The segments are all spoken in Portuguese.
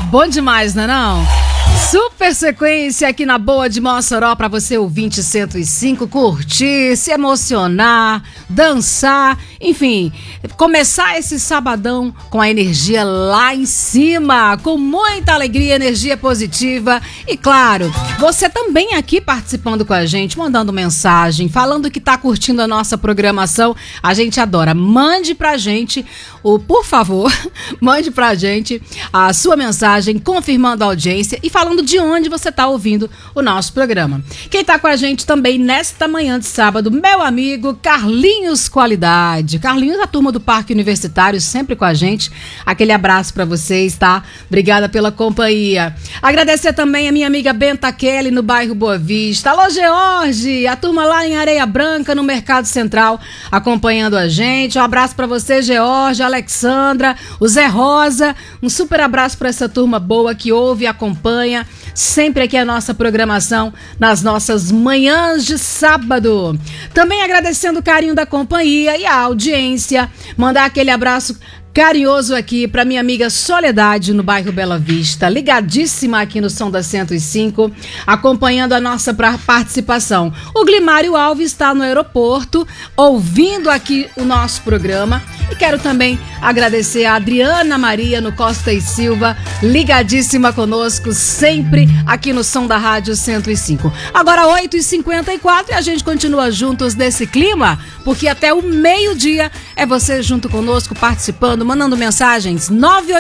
Bom demais, não é não? Super sequência aqui na Boa de Mossoró para você ouvinte 105, curtir, se emocionar, dançar, enfim, começar esse sabadão com a energia lá em cima, com muita alegria, energia positiva e claro, você também aqui participando com a gente, mandando mensagem, falando que tá curtindo a nossa programação, a gente adora. Mande pra gente, por favor, mande pra gente a sua mensagem confirmando a audiência e falando de onde você está ouvindo o nosso programa. Quem está com a gente também nesta manhã de sábado, meu amigo Carlinhos Qualidade. Carlinhos, a turma do Parque Universitário, sempre com a gente. Aquele abraço para vocês, tá? Obrigada pela companhia. Agradecer também a minha amiga Benta Kelly, no bairro Boa Vista. Alô, George, a turma lá em Areia Branca, no Mercado Central, acompanhando a gente. Um abraço para você, George, Alexandra, o Zé Rosa. Um super abraço para essa turma boa que ouve e acompanha sempre aqui a nossa programação nas nossas manhãs de sábado. Também agradecendo o carinho da companhia e a audiência. Mandar aquele abraço carinhoso aqui para minha amiga Soledade, no bairro Bela Vista, ligadíssima aqui no Som da 105, acompanhando a nossa participação. O Glimário Alves está no aeroporto, ouvindo aqui o nosso programa. E quero também agradecer a Adriana Maria, no Costa e Silva, ligadíssima conosco, sempre aqui no Som da Rádio 105. Agora 8h54 e a gente continua juntos nesse clima, porque até o meio-dia é você junto conosco, participando, mandando mensagens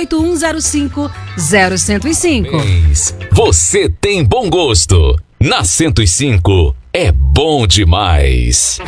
981050105. Você tem bom gosto. Na 105 é bom demais.